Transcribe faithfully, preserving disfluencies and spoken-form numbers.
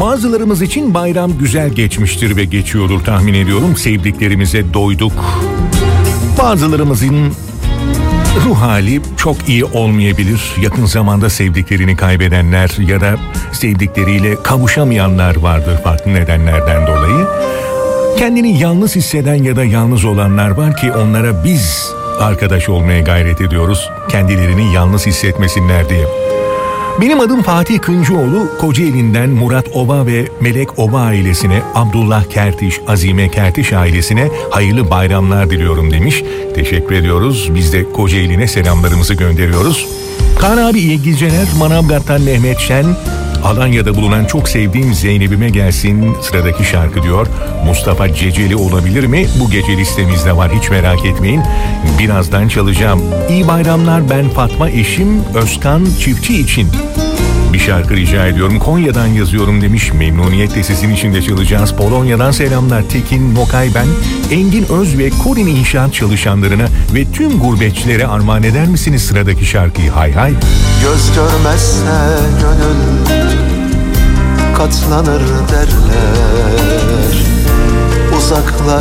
Bazılarımız için bayram güzel geçmiştir ve geçiyordur tahmin ediyorum. Sevdiklerimize doyduk. Bazılarımızın ruh hali çok iyi olmayabilir. Yakın zamanda sevdiklerini kaybedenler ya da sevdikleriyle kavuşamayanlar vardır farklı nedenlerden dolayı. Kendini yalnız hisseden ya da yalnız olanlar var ki onlara biz arkadaş olmaya gayret ediyoruz. Kendilerini yalnız hissetmesinler diye. Benim adım Fatih Kıncıoğlu. Kocaeli'nden Murat Ova ve Melek Ova ailesine, Abdullah Kertiş, Azime Kertiş ailesine hayırlı bayramlar diliyorum demiş. Teşekkür ediyoruz. Biz de Kocaeli'ne selamlarımızı gönderiyoruz. Kaan abi iyi geceler. Manavgat'tan Mehmet Şen. Alanya'da bulunan çok sevdiğim Zeynep'ime gelsin sıradaki şarkı diyor. Mustafa Ceceli olabilir mi? Bu gece listemizde var, hiç merak etmeyin. Birazdan çalacağım. İyi bayramlar, ben Fatma, eşim Özkan Çiftçi için bir şarkı rica ediyorum. Konya'dan yazıyorum demiş. Memnuniyetle sizin için de çalacağız. Polonya'dan selamlar. Tekin Nokay ben. Engin Öz ve Korin İnşaat çalışanlarına ve tüm gurbetçilere armağan eder misiniz sıradaki şarkıyı? Hay hay. Göz görmezse gönül katlanır derler. Uzaklar